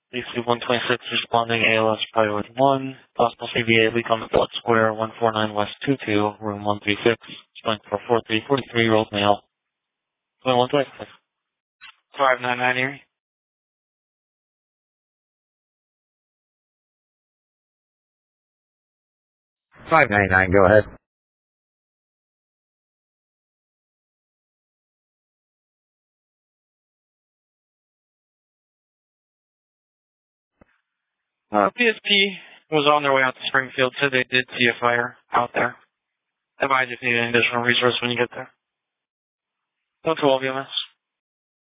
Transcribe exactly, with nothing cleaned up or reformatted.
D C one twenty-six responding A L S priority one. Possible C V A leak on the Blood Square, one forty-nine West twenty-two, room one thirty-six. Strength for forty, forty-three-year-old male. twenty-one twenty-six. five nine nine Erie. five nine nine, go ahead. Uh, P S P was on their way out to Springfield, said they did see a fire out there. Advise if you need an additional resource when you get there. one twelve E M S.